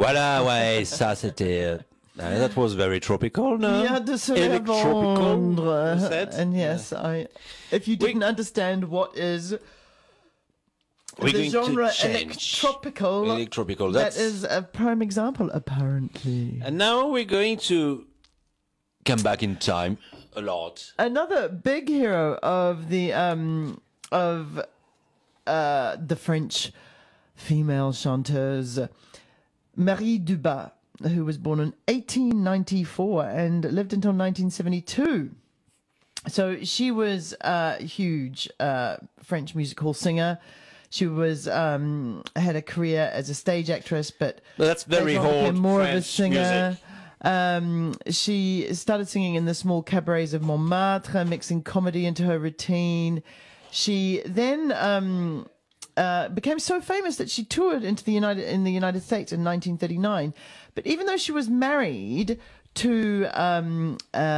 Voilà, ouais, ça c'était... that was very tropical, no? Il y a de se Electropical, répandre. you said? And yes, if you didn't understand what is We're the going genre to change. electropical, that is a prime example, apparently. And now we're going to come back in time a lot. Another big hero of the French female chanteuse, Marie Dubas, who was born in 1894 and lived until 1972. So she was a huge French music hall singer. She was had a career as a stage actress, but That's very later on old became more of a French singer. music. She started singing in the small cabarets of Montmartre, mixing comedy into her routine. She then became so famous that she toured in the United States in 1939. But even though she was married to un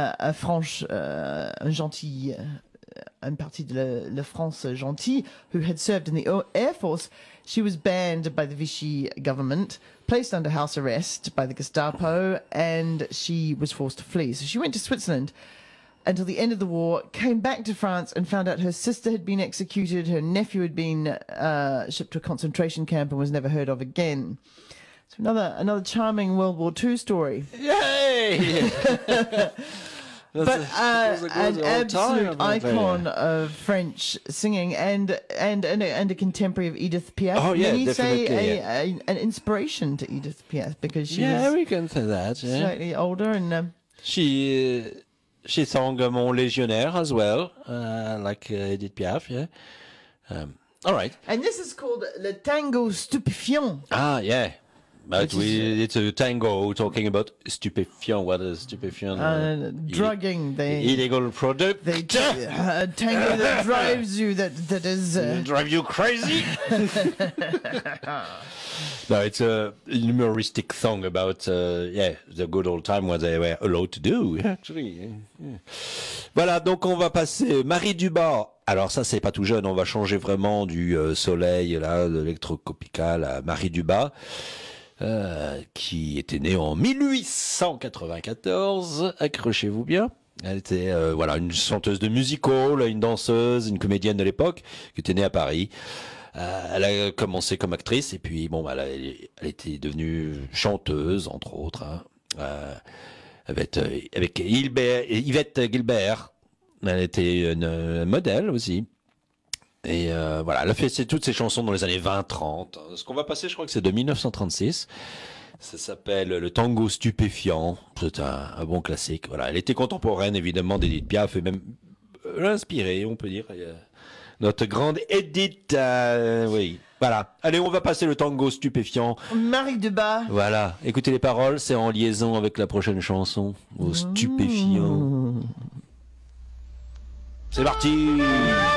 gentil, une partie de la France gentille, who had served in the Air Force, she was banned by the Vichy government, placed under house arrest by the Gestapo, and she was forced to flee. So she went to Switzerland until the end of the war, came back to France and found out her sister had been executed, her nephew had been shipped to a concentration camp and was never heard of again. So another charming World War II story. Yay! But an absolute icon of French singing and a contemporary of Edith Piaf. Oh, yeah, Many definitely, say an inspiration to Edith Piaf because she was we can say that. Yeah. slightly older and She sang Mon Légionnaire as well, like Edith Piaf. Yeah. All right. and this is called Le Tango Stupéfiant. Ah, yeah. But Which is, it's a tango talking about stupéfiant. What is stupéfiant? drugging. Illegal product. A tango that drives you. That is. Drive you crazy? No, it's a humoristic song about the good old time what they were allowed to do, actually. Yeah. Voilà, donc on va passer Marie Dubas. Alors ça, c'est pas tout jeune, on va changer vraiment du soleil, là, de l'électrocopical à Marie Dubas. Qui était née en 1894, accrochez-vous bien. Elle était une chanteuse de music hall, une danseuse, une comédienne de l'époque, qui était née à Paris. Elle a commencé comme actrice et puis elle était devenue chanteuse entre autres, avec Yvette Guilbert. Elle était une modèle aussi. Et elle a fait toutes ses chansons dans les années 20-30. Ce qu'on va passer, je crois que c'est de 1936. Ça s'appelle Le Tango Stupéfiant. C'est un bon classique. Voilà, elle était contemporaine évidemment d'Edith Piaf et même inspirée, on peut dire. Notre grande Edith, oui. Voilà. Allez, on va passer Le Tango Stupéfiant. Marie Dubas. Voilà. Écoutez les paroles, c'est en liaison avec la prochaine chanson. Au stupéfiant. C'est parti.